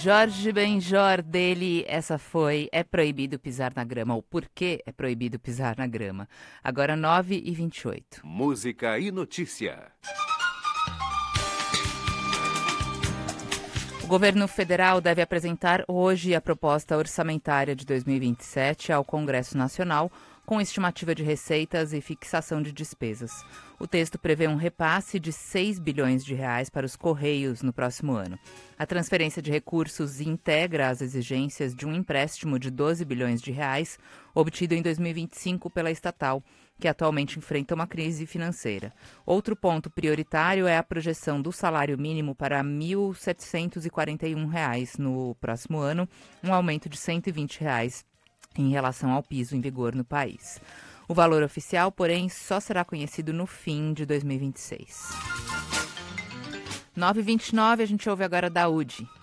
Jorge Benjor dele, essa foi É Proibido Pisar na Grama, ou Por que é Proibido Pisar na Grama. Agora 9h28. Música e notícia. O governo federal deve apresentar hoje a proposta orçamentária de 2027 ao Congresso Nacional, com estimativa de receitas e fixação de despesas. O texto prevê um repasse de 6 bilhões de reais para os Correios no próximo ano. A transferência de recursos integra as exigências de um empréstimo de 12 bilhões de reais, obtido em 2025 pela estatal, que atualmente enfrenta uma crise financeira. Outro ponto prioritário é a projeção do salário mínimo para R$ 1.741 no próximo ano, um aumento de R$ 120 em relação ao piso em vigor no país. O valor oficial, porém, só será conhecido no fim de 2026. 9h29, a gente ouve agora da UDI.